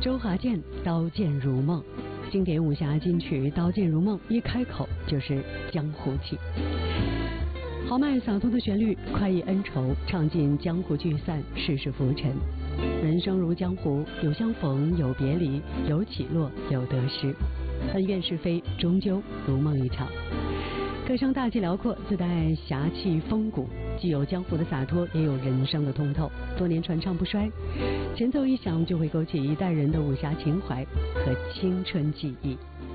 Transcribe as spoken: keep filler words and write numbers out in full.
周华健《刀剑如梦》，经典武侠金曲《刀剑如梦》一开口就是江湖气。豪迈洒脱的旋律，快意恩仇，唱尽江湖聚散，世事浮沉。人生如江湖，有相逢，有别离，有起落，有得失，恩怨是非，终究如梦一场。歌声大气辽阔，自带侠气风骨，既有江湖的洒脱，也有人生的通透，多年传唱不衰。前奏一响，就会勾起一代人的武侠情怀和青春记忆。